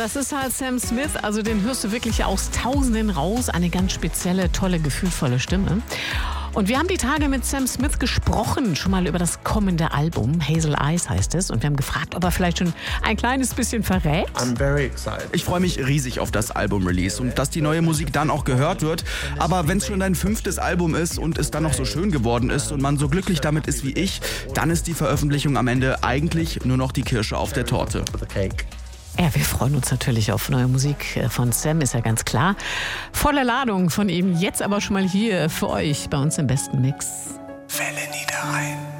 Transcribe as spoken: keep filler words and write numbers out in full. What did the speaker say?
das ist halt Sam Smith. Also den hörst du wirklich aus Tausenden raus. Eine ganz spezielle, tolle, gefühlvolle Stimme. Und wir haben die Tage mit Sam Smith gesprochen, schon mal über das kommende Album. Hazel Eyes heißt es. Und wir haben gefragt, ob er vielleicht schon ein kleines bisschen verrät. I'm very excited. Ich freue mich riesig auf das Album-Release und dass die neue Musik dann auch gehört wird. Aber wenn es schon dein fünftes Album ist und es dann noch so schön geworden ist und man so glücklich damit ist wie ich, dann ist die Veröffentlichung am Ende eigentlich nur noch die Kirsche auf der Torte. Ja, wir freuen uns natürlich auf neue Musik von Sam, ist ja ganz klar. Volle Ladung von ihm, jetzt aber schon mal hier für euch bei uns im besten Mix.